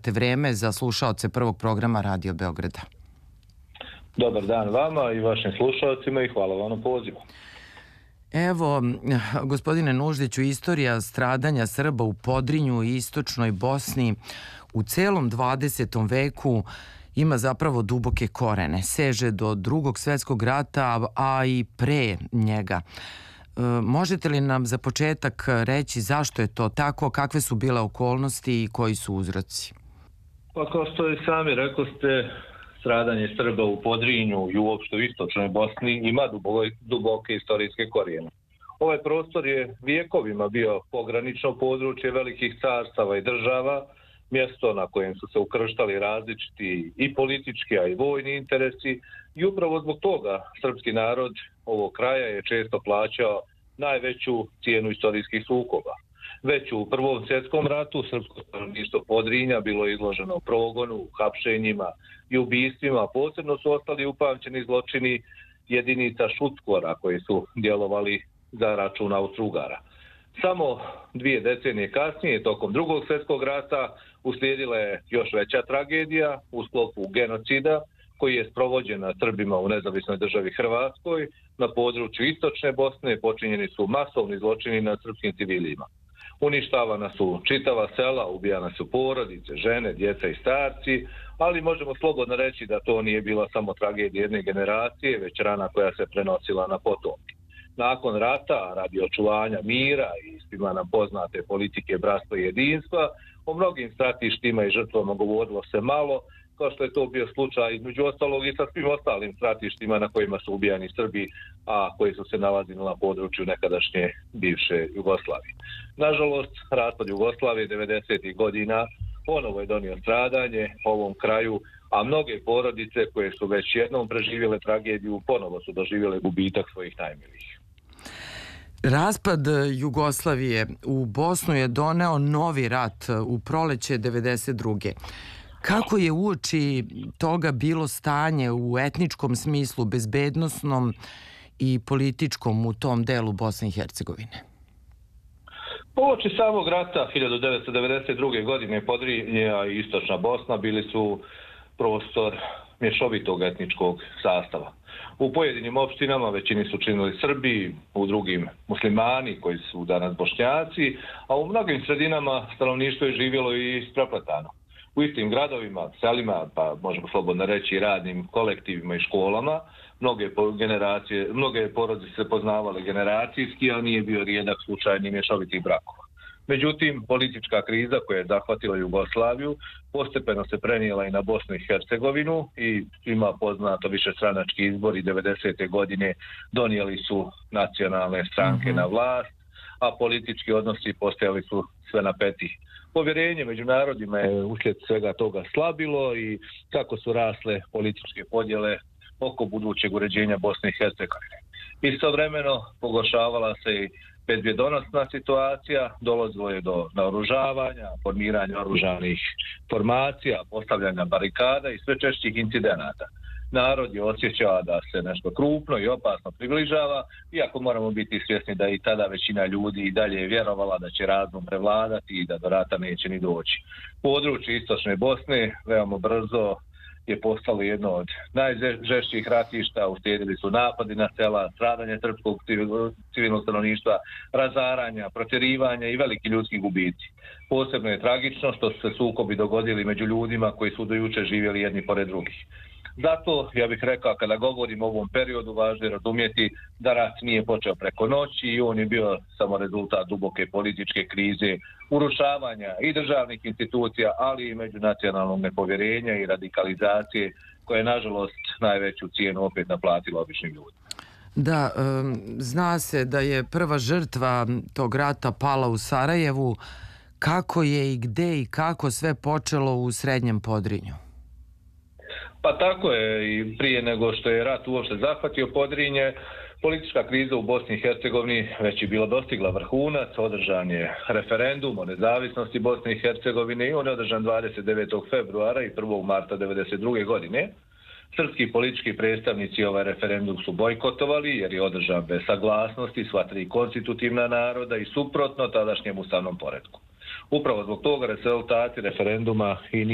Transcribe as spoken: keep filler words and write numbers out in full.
imate vreme za slušaoce prvog programa Radio Beograda. Dobar dan vama i vašim slušalcima i hvala vam na pozivu. Evo, gospodine Nuždiću, istorija stradanja Srba u Podrinju i istočnoj Bosni u celom dvadesetom veku ima zapravo duboke korene. Seže do Drugog svetskog rata, a i pre njega. E, možete li nam za početak reći zašto je to tako, kakve su bile okolnosti i koji su uzroci? Pa kao što i sami rekli ste, stradanje Srba u Podrinju i uopšte u istočnoj Bosni ima duboke, duboke istorijske korijene. Ovaj prostor je vijekovima bio pogranično područje velikih carstava i država, mjesto na kojem su se ukrštali različiti i politički, a i vojni interesi, i upravo zbog toga srpski narod ovog kraja je često plaćao najveću cijenu istorijskih sukoba. Već u Prvom svjetskom ratu srpsko stanovništvo Podrinja bilo je izloženo progonu, hapšenjima i ubistvima. Posebno su ostali upamćeni zločini jedinica šutkora koji su djelovali za račun Austro-Ugara. Samo dvije decenije kasnije, tokom Drugog svjetskog rata, uslijedila je još veća tragedija u sklopu genocida koji je sprovođen nad Srbima u nezavisnoj državi Hrvatskoj. Na području istočne Bosne počinjeni su masovni zločini nad srpskim civilima. Uništavana su čitava sela, ubijane su porodice, žene, djeca i starci, ali možemo slobodno reći da to nije bila samo tragedija jedne generacije, već rana koja se prenosila na potomke. Nakon rata, radi očuvanja mira i svima nam poznate politike bratstva i jedinstva, o mnogim stratištima i žrtvama govorilo se malo, kao što je to bio slučaj između ostalog i sa svim ostalim stratištima na kojima su ubijani Srbi, a koji su se nalazili na području nekadašnje bivše Jugoslavije. Nažalost, raspad Jugoslavije devedesetih godina ponovo je donio stradanje ovom kraju, a mnoge porodice koje su već jednom preživjele tragediju ponovo su doživjele gubitak svojih najmilijih. Raspad Jugoslavije u Bosnu je doneo novi rat u proleće devedeset druge. Kako je uoči toga bilo stanje u etničkom smislu, bezbednosnom i političkom u tom delu Bosne i Hercegovine? Uoči samog rata hiljadu devetsto devedeset druge. godine Podrinja i istočna Bosna bili su prostor mješovitog etničkog sastava. U pojedinim opštinama većini su činili Srbi, u drugim muslimani koji su danas Bošnjaci, a u mnogim sredinama stanovništvo je živjelo i isprepletano. U istim gradovima, selima, pa možemo slobodno reći i radnim kolektivima i školama, mnoge generacije, mnoge porodice se poznavale generacijski, a nije bio rijedak slučaj ni mješovitih brakova. Međutim, politička kriza koja je zahvatila Jugoslaviju postepeno se prenijela i na Bosnu i Hercegovinu i ima poznato višestranački izbori devedesete. godine donijeli su nacionalne stranke mm-hmm. na vlast, a politički odnosi postajali su sve napetiji. Povjerenje među narodima je uslijed svega toga slabilo i kako su rasle političke podjele oko budućeg uređenja Bosne i Hercegovine. Istovremeno pogoršavala se i bezbjedonosna situacija, dolazilo je do naoružavanja, formiranja oružanih formacija, postavljanja barikada i sve češćih incidenata. Narod je osjećao da se nešto krupno i opasno približava, iako moramo biti svjesni da i tada većina ljudi i dalje je vjerovala da će razum prevladati i da do rata neće ni doći. Područje istočne Bosne veoma brzo je postalo jedno od najžešćih ratišta, uslijedili su napadi na sela, stradanje srpskog civilnog stanovništva, razaranja, protjerivanja i veliki ljudski gubici. Posebno je tragično što su se sukobi dogodili među ljudima koji su do juče živjeli jedni pored drugih. Zato, ja bih rekao, kada govorim o ovom periodu, važno je razumjeti da rat nije počeo preko noći i on je bio samo rezultat duboke političke krize, urušavanja i državnih institucija, ali i međunacionalnog nepovjerenja i radikalizacije, koja je, nažalost, najveću cijenu opet naplatila običnim ljudima. Da, zna se da je prva žrtva tog rata pala u Sarajevu. Kako je i gde i kako sve počelo u Srednjem Podrinju? Pa tako je, i prije nego što je rat uopšte zahvatio Podrinje, politička kriza u Bosni i Hercegovini već je bila dostigla vrhunac, održan je referendum o nezavisnosti Bosne i Hercegovine i on je održan dvadeset devetog februara i prvog marta devedeset druge. godine. Srpski politički predstavnici ovaj referendum su bojkotovali jer je održan bez saglasnosti sva tri konstitutivna naroda i suprotno tadašnjem ustavnom poretku. Upravo zbog toga rezultati referenduma i